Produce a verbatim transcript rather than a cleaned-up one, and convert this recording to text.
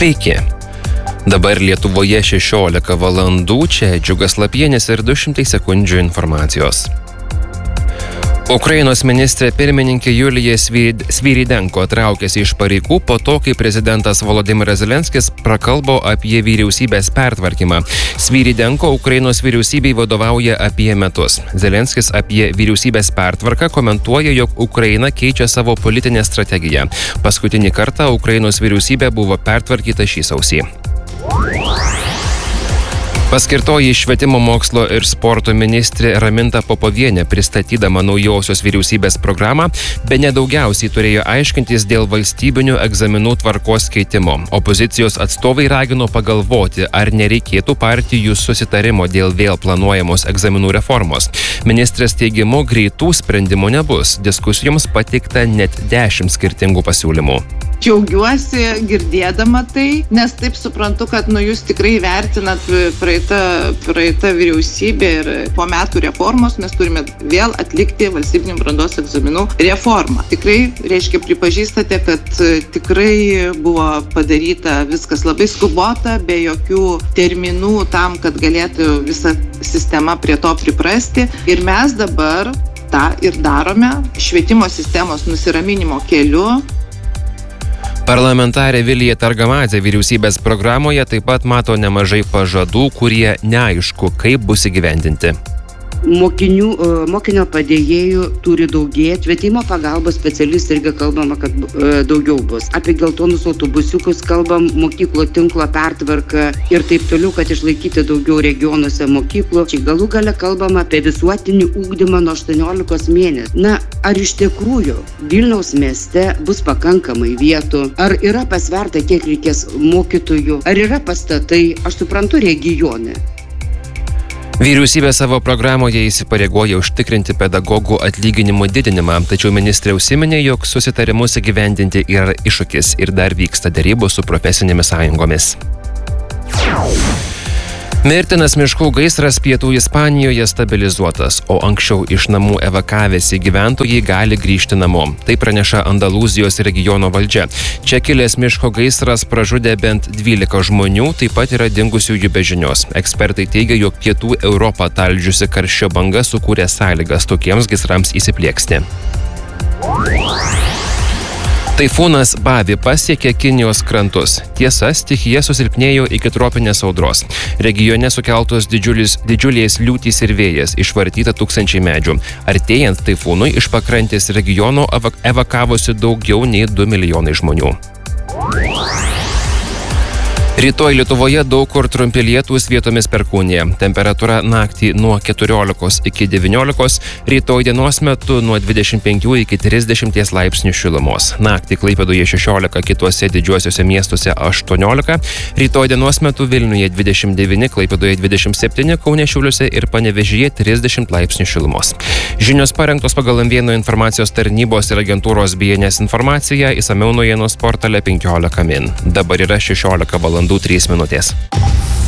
Sveiki. Dabar Lietuvoje šešiolika valandų, čia Džiugas Lapienis ir du šimtai sekundžių informacijos. Ukrainos ministrė pirmininkė Julija Svyrydenko traukėsi iš pareigų po to, kai prezidentas Volodymyras Zelenskis prakalbo apie vyriausybės pertvarkymą. Svyrydenko Ukrainos vyriausybei vadovauja apie metus. Zelenskis apie vyriausybės pertvarką komentuoja, jog Ukraina keičia savo politinę strategiją. Paskutinį kartą Ukrainos vyriausybė buvo pertvarkyta šį sausį. Paskirtoji švietimo mokslo ir sporto ministrė Raminta Popovienė, pristatydama naujosios vyriausybės programą, bene daugiausiai turėjo aiškintis dėl valstybinių egzaminų tvarkos keitimo. Opozicijos atstovai ragino pagalvoti, ar nereikėtų partijų susitarimo dėl vėl planuojamos egzaminų reformos. Ministrės teigimu, greitų sprendimų nebus. Diskusijoms pateikta net dešimt skirtingų pasiūlymų. Džiaugiuosi girdėdama tai, nes taip suprantu, kad nu, jūs tikrai vertinat praeitą, praeitą vyriausybę ir po metų reformos mes turime vėl atlikti valstybinių brandos egzaminų reformą. Tikrai, reiškia, pripažįstate, kad tikrai buvo padaryta viskas labai skubota, be jokių terminų tam, kad galėtų visa sistema prie to priprasti. Ir mes dabar tą ir darome švietimo sistemos nusiraminimo keliu. Parlamentarė Vilija Targamadzė vyriausybės programoje taip pat mato nemažai pažadų, kurie neaišku, kaip bus įgyvendinti. Mokinių, mokinio padėjėjų turi daugėti, švietimo pagalbos specialistų irgi kalbama, kad daugiau bus. Apie geltonus autobusiukus kalbam, mokyklo tinklo pertvarką ir taip toliau, kad išlaikyti daugiau regionuose mokyklų. Čia galų gale kalbama apie visuotinį ugdymą nuo aštuoniolikos mėnesių. Na, ar iš tikrųjų Vilniaus mieste bus pakankamai vietų? Ar yra pasverta, kiek reikės mokytojų? Ar yra pastatai? Aš suprantu regione. Vyriausybė savo programoje įsipareigoja užtikrinti pedagogų atlyginimų didinimą, tačiau ministrė užsiminė, jog susitarimus įgyvendinti yra iššūkis ir dar vyksta derybos su profesinėmis sąjungomis. Mirtinas miškų gaisras pietų Ispanijoje stabilizuotas, o anksčiau iš namų evakavęsi gyventojai gali grįžti namo. Tai praneša Andalūzijos regiono valdžia. Čia kilęs miško gaisras pražudė bent dvylika žmonių, taip pat yra dingusiųjų be žinios. Ekspertai teigia, jog pietų Europą talžiusi karščio banga sukūrė sąlygas tokiems gaisrams įsiplieksti. Taifūnas Bavi pasiekė Kinijos krantus. Tiesa, stichija susilpnėjo iki tropinės audros. Regione sukeltos didžiulis, didžiulės liūtys ir vėjas, išvartyta tūkstančiai medžių. Artėjant taifūnui iš pakrantės regiono evakavosi daugiau nei du milijonai žmonių. Rytoj Lietuvoje daug kur trumpi lietūs, vietomis perkūnija. Temperatūra naktį nuo keturiolikos iki devyniolikos, rytoj dienos metu nuo dvidešimt penkių iki trisdešimties laipsnių šilumos. Naktį Klaipėdoje šešiolika, kituose didžiuosiuose miestuose aštuoniolika, rytoj dienos metu Vilniuje dvidešimt devyni, Klaipėdoje dvidešimt septyni, Kaune, Šiauliuose ir Panevėžyje trisdešimt laipsnių šilumos. Žinios parengtos pagal M vieno informacijos tarnybos ir agentūros B N S informaciją, išsamiau naujienos portale penkiolika min. Dabar yra šešiolika valandų trys minutės.